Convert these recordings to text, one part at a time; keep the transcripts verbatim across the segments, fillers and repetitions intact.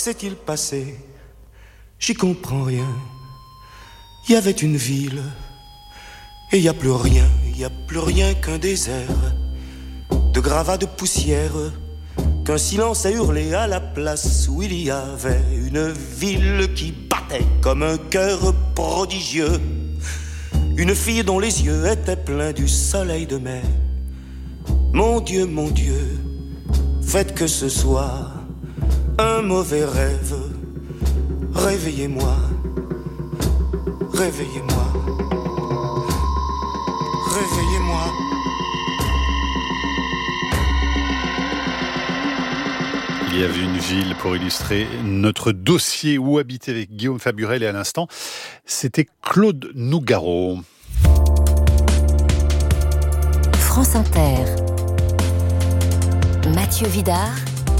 s'est-il passé? J'y comprends rien. Il y avait une ville, et il n'y a plus rien, il n'y a plus rien qu'un désert, de gravats de poussière, qu'un silence a hurlé à la place où il y avait une ville qui battait comme un cœur prodigieux, une fille dont les yeux étaient pleins du soleil de mai. Mon Dieu, mon Dieu, faites que ce soit un mauvais rêve. Réveillez-moi, réveillez-moi, réveillez-moi. Il y avait une ville pour illustrer notre dossier Où habiter avec Guillaume Faburel, et à l'instant, c'était Claude Nougaro. France Inter. Mathieu Vidard.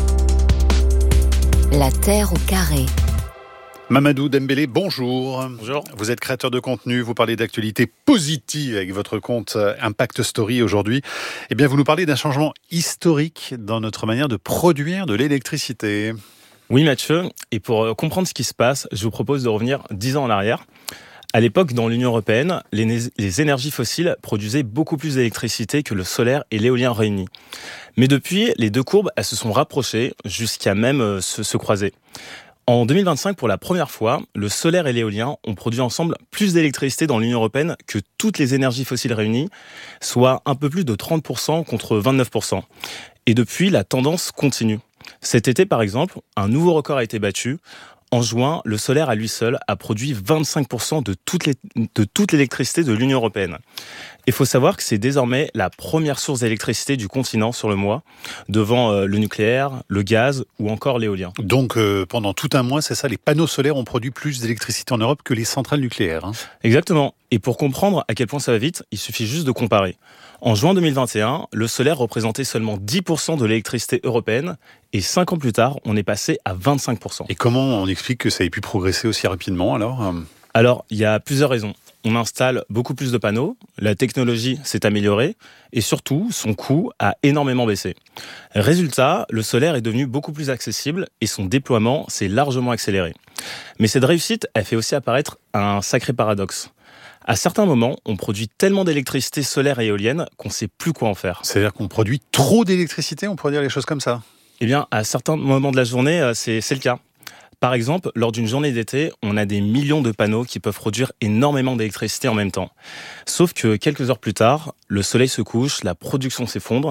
La Terre au carré. Mamadou Dembélé, bonjour. Bonjour. Vous êtes créateur de contenu, vous parlez d'actualité positive avec votre compte Impact Story aujourd'hui. Eh bien, vous nous parlez d'un changement historique dans notre manière de produire de l'électricité. Oui Mathieu, et pour comprendre ce qui se passe, je vous propose de revenir dix ans en arrière. À l'époque, dans l'Union européenne, les, les énergies fossiles produisaient beaucoup plus d'électricité que le solaire et l'éolien réunis. Mais depuis, les deux courbes, elles se sont rapprochées jusqu'à même se, se croiser. En deux mille vingt-cinq, pour la première fois, le solaire et l'éolien ont produit ensemble plus d'électricité dans l'Union européenne que toutes les énergies fossiles réunies, soit un peu plus de trente pour cent contre vingt-neuf pour cent. Et depuis, la tendance continue. Cet été, par exemple, un nouveau record a été battu. En juin, le solaire à lui seul a produit vingt-cinq pour cent de toute, les, de toute l'électricité de l'Union européenne. Il faut savoir que c'est désormais la première source d'électricité du continent sur le mois, devant euh, le nucléaire, le gaz ou encore l'éolien. Donc euh, pendant tout un mois, c'est ça, les panneaux solaires ont produit plus d'électricité en Europe que les centrales nucléaires. Hein. Exactement. Et pour comprendre à quel point ça va vite, il suffit juste de comparer. En juin deux mille vingt et un, le solaire représentait seulement dix pour cent de l'électricité européenne, et cinq ans plus tard, on est passé à vingt-cinq pour cent. Et comment on explique que ça ait pu progresser aussi rapidement alors ? Alors, il y a plusieurs raisons. On installe beaucoup plus de panneaux, la technologie s'est améliorée, et surtout, son coût a énormément baissé. Résultat, le solaire est devenu beaucoup plus accessible, et son déploiement s'est largement accéléré. Mais cette réussite, elle fait aussi apparaître un sacré paradoxe. À certains moments, on produit tellement d'électricité solaire et éolienne qu'on ne sait plus quoi en faire. C'est-à-dire qu'on produit trop d'électricité, on pourrait dire les choses comme ça ? Eh bien, à certains moments de la journée, c'est, c'est le cas. Par exemple, lors d'une journée d'été, on a des millions de panneaux qui peuvent produire énormément d'électricité en même temps. Sauf que quelques heures plus tard, le soleil se couche, la production s'effondre,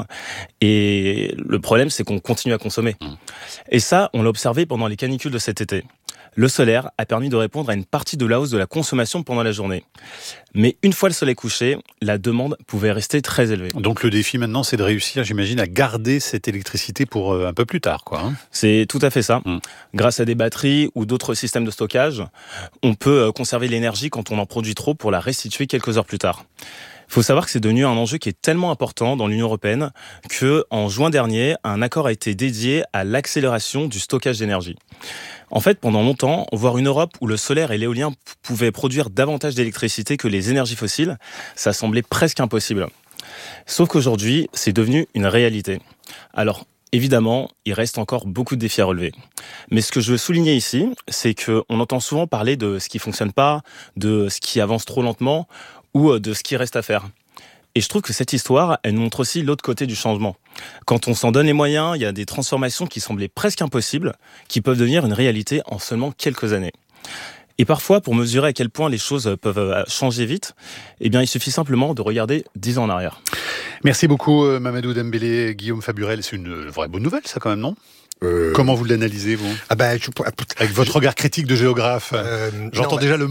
et le problème, c'est qu'on continue à consommer. Mmh. Et ça, on l'a observé pendant les canicules de cet été. Le solaire a permis de répondre à une partie de la hausse de la consommation pendant la journée. Mais une fois le soleil couché, la demande pouvait rester très élevée. Donc le défi maintenant, c'est de réussir, j'imagine, à garder cette électricité pour euh, un peu plus tard, quoi. Hein. C'est tout à fait ça. Mmh. Grâce à des batteries ou d'autres systèmes de stockage, on peut conserver l'énergie quand on en produit trop pour la restituer quelques heures plus tard. Il faut savoir que c'est devenu un enjeu qui est tellement important dans l'Union européenne qu'en juin dernier, un accord a été dédié à l'accélération du stockage d'énergie. En fait, pendant longtemps, voir une Europe où le solaire et l'éolien p- pouvaient produire davantage d'électricité que les énergies fossiles, ça semblait presque impossible. Sauf qu'aujourd'hui, c'est devenu une réalité. Alors, évidemment, il reste encore beaucoup de défis à relever. Mais ce que je veux souligner ici, c'est qu'on entend souvent parler de ce qui ne fonctionne pas, de ce qui avance trop lentement, ou de ce qui reste à faire. Et je trouve que cette histoire, elle nous montre aussi l'autre côté du changement. Quand on s'en donne les moyens, il y a des transformations qui semblaient presque impossibles, qui peuvent devenir une réalité en seulement quelques années. Et parfois, pour mesurer à quel point les choses peuvent changer vite, eh bien, il suffit simplement de regarder dix ans en arrière. Merci beaucoup, Mamadou Dembélé, Guillaume Faburel. C'est une vraie bonne nouvelle, ça, quand même, non ? Euh... Comment vous l'analysez, vous ? Ah ben, je... Avec votre regard critique de géographe, euh, j'entends non, déjà le...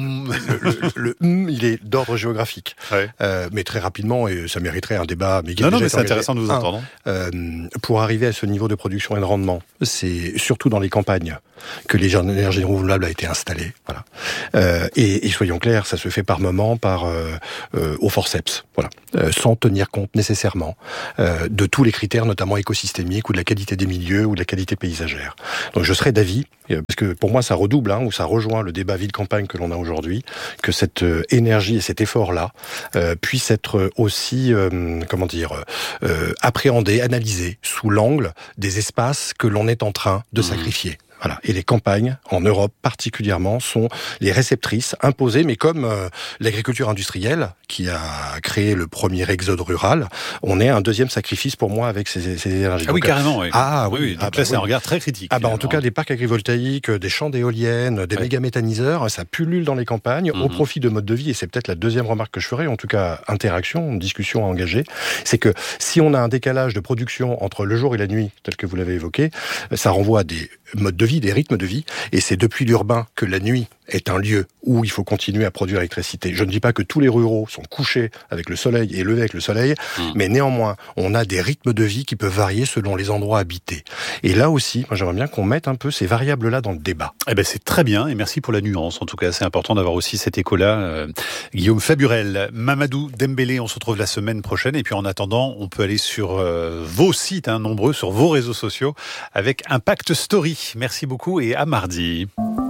le, le, le il est d'ordre géographique. Ouais. Euh, mais très rapidement, et ça mériterait un débat. Mais non, non, mais c'est intéressant de vous entendre. Euh, pour arriver à ce niveau de production et de rendement, c'est surtout dans les campagnes que les énergies renouvelables a été installées. Voilà. Euh, et, et soyons clairs, ça se fait par moment, par euh, euh, au forceps, voilà, euh, sans tenir compte nécessairement euh, de tous les critères, notamment écosystémiques ou de la qualité des milieux ou de la qualité paysagère. Donc je serais d'avis, parce que pour moi ça redouble, hein, ou ça rejoint le débat ville-campagne que l'on a aujourd'hui, que cette euh, énergie et cet effort-là euh, puissent être aussi, euh, comment dire, euh, appréhendés, analysés sous l'angle des espaces que l'on est en train de mmh. sacrifier. Voilà. Et les campagnes, en Europe particulièrement, sont les réceptrices imposées, mais comme euh, l'agriculture industrielle, qui a créé le premier exode rural, on est un deuxième sacrifice pour moi avec ces, ces énergies. Ah oui, donc, carrément. Oui. Ah oui, oui, donc ah, là, bah, c'est oui. un regard très critique. Ah bah en tout cas, des parcs agrivoltaïques, des champs d'éoliennes, des ouais. méga-méthaniseurs, ça pullule dans les campagnes mmh. au profit de modes de vie, et c'est peut-être la deuxième remarque que je ferai, en tout cas interaction, discussion à engager, c'est que si on a un décalage de production entre le jour et la nuit, tel que vous l'avez évoqué, ça renvoie à des modes de vie, des rythmes de vie, et c'est depuis l'urbain que la nuit est un lieu où il faut continuer à produire l'électricité. Je ne dis pas que tous les ruraux sont couchés avec le soleil et levés avec le soleil, mmh. mais néanmoins, on a des rythmes de vie qui peuvent varier selon les endroits habités. Et là aussi, moi j'aimerais bien qu'on mette un peu ces variables-là dans le débat. Eh ben c'est très bien, et merci pour la nuance. En tout cas, c'est important d'avoir aussi cet écho-là. Euh, Guillaume Faburel, Mamadou Dembélé, on se retrouve la semaine prochaine, et puis en attendant, on peut aller sur euh, vos sites, hein, nombreux, sur vos réseaux sociaux, avec Impact Story. Merci beaucoup, et à mardi.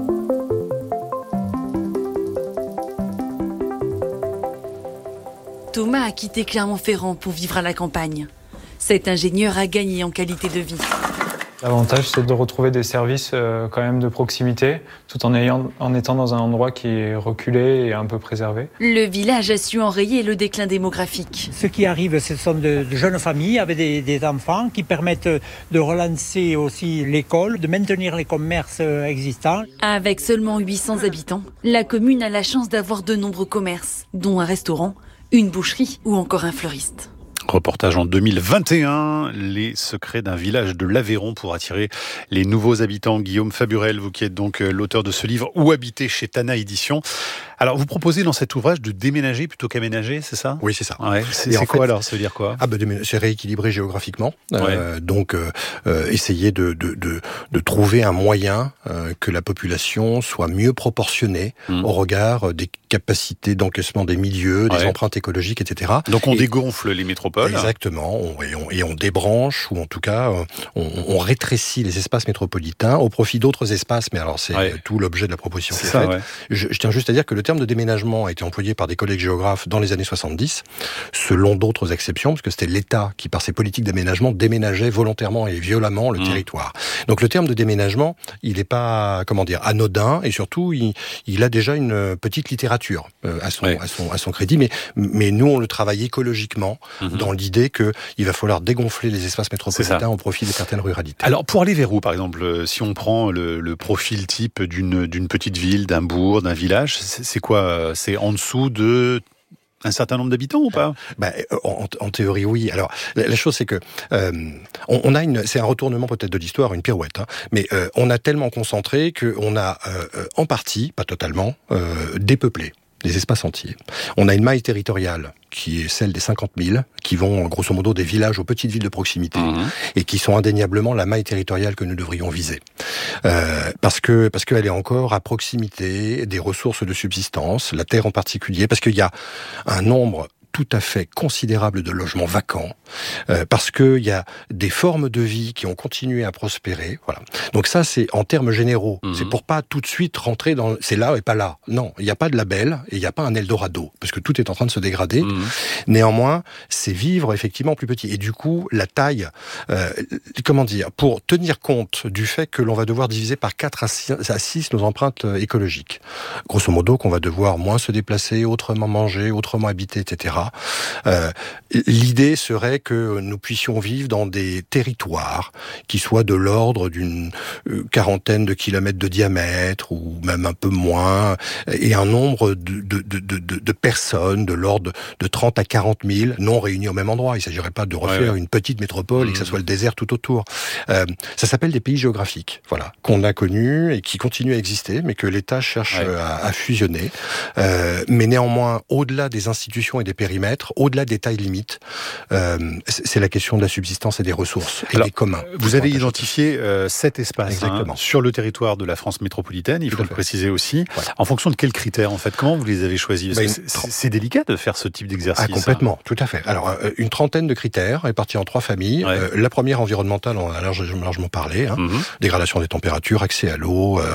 Thomas a quitté Clermont-Ferrand pour vivre à la campagne. Cet ingénieur a gagné en qualité de vie. L'avantage, c'est de retrouver des services euh, quand même de proximité, tout en, ayant, en étant dans un endroit qui est reculé et un peu préservé. Le village a su enrayer le déclin démographique. Ce qui arrive, ce sont de, de jeunes familles avec des, des enfants qui permettent de relancer aussi l'école, de maintenir les commerces existants. Avec seulement huit cents habitants, la commune a la chance d'avoir de nombreux commerces, dont un restaurant, une boucherie ou encore un fleuriste. Reportage en deux mille vingt et un, les secrets d'un village de l'Aveyron pour attirer les nouveaux habitants. Guillaume Faburel, vous qui êtes donc l'auteur de ce livre, Où habiter, chez Tana Édition. Alors, vous proposez dans cet ouvrage de déménager plutôt qu'aménager, c'est ça ? Oui, c'est ça. Ouais, c'est c'est quoi fait, alors ? Ça veut dire quoi ? Ah ben, c'est rééquilibrer géographiquement. Ouais. Euh, donc, euh, euh, essayer de, de, de, de trouver un moyen euh, que la population soit mieux proportionnée mmh. au regard des capacités d'encaissement des milieux, des ouais. empreintes écologiques, et cetera. Donc, on et, dégonfle les métropoles. Exactement. On, et, on, et on débranche, ou en tout cas, on, on rétrécit les espaces métropolitains au profit d'autres espaces. Mais alors, c'est ouais. tout l'objet de la proposition qui est faite. Ouais. Je, je tiens juste à dire que le terme de déménagement a été employé par des collègues géographes dans les années soixante-dix, selon d'autres exceptions, parce que c'était l'État qui, par ses politiques d'aménagement, déménageait volontairement et violemment le mmh. territoire. Donc le terme de déménagement, il n'est pas, comment dire, anodin, et surtout, il, il a déjà une petite littérature euh, à, son, ouais. à, son, à son crédit, mais, mais nous, on le travaille écologiquement, mmh. dans l'idée qu'il va falloir dégonfler les espaces métropolitains au profit de certaines ruralités. Alors, pour aller vers où, par exemple, si on prend le, le profil type d'une, d'une petite ville, d'un bourg, d'un village, c'est, c'est quoi ? C'est en dessous de un certain nombre d'habitants ou pas ? Ben, en, en théorie, oui. Alors, la, la chose, c'est que euh, on, on a une, c'est un retournement peut-être de l'histoire, une pirouette, hein, mais euh, on a tellement concentré qu'on a euh, en partie, pas totalement, euh, dépeuplé des espaces entiers. On a une maille territoriale qui est celle des cinquante mille, qui vont grosso modo des villages aux petites villes de proximité, mmh. et qui sont indéniablement la maille territoriale que nous devrions viser. Euh, parce que parce qu'elle est encore à proximité des ressources de subsistance, la terre en particulier, parce qu'il y a un nombre tout à fait considérable de logements vacants, euh, parce qu'il y a des formes de vie qui ont continué à prospérer. Voilà. Donc ça, c'est en termes généraux. Mmh. C'est pour pas tout de suite rentrer dans... C'est là et pas là. Non, il n'y a pas de label et il n'y a pas un Eldorado, parce que tout est en train de se dégrader. Mmh. Néanmoins, c'est vivre effectivement plus petit. Et du coup, la taille, euh, comment dire, pour tenir compte du fait que l'on va devoir diviser par quatre à six nos empreintes écologiques. Grosso modo, qu'on va devoir moins se déplacer, autrement manger, autrement habiter, et cetera. Euh, l'idée serait que nous puissions vivre dans des territoires qui soient de l'ordre d'une quarantaine de kilomètres de diamètre ou même un peu moins, et un nombre de, de, de, de, de personnes de l'ordre de trente à quarante mille non réunies au même endroit. Il ne s'agirait pas de refaire ouais, ouais. une petite métropole mmh. et que ça soit le désert tout autour. Euh, ça s'appelle des pays géographiques, voilà, qu'on a connus et qui continuent à exister, mais que l'État cherche ouais. à, à fusionner. Euh, mais néanmoins, au-delà des institutions et des périmètres, au-delà des tailles limites, euh, c'est la question de la subsistance et des ressources et Alors, des communs. Vous avez identifié euh, sept espaces hein, sur le territoire de la France métropolitaine, il faut le préciser aussi. Ouais. En fonction de quels critères, en fait, comment vous les avez choisis ? Bah, c'est, c'est délicat de faire ce type d'exercice. Ah, complètement, hein. Tout à fait. Alors, euh, une trentaine de critères répartis en trois familles. Ouais. Euh, la première environnementale, on a largement, largement parlé. Hein. Mm-hmm. Dégradation des températures, accès à l'eau, euh,